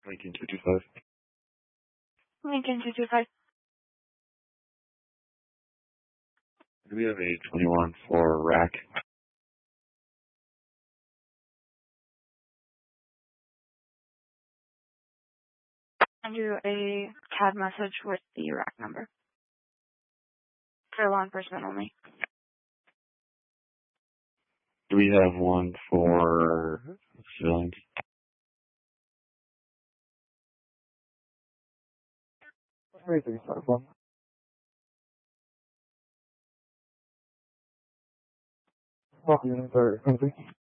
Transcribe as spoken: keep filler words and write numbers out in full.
Lincoln two two five. Lincoln two two five. Do we have a twenty-one for rack? Send you a C A D message with the rack number. For law enforcement only. Do we have one for civilians? three three five one. Welcome to the country.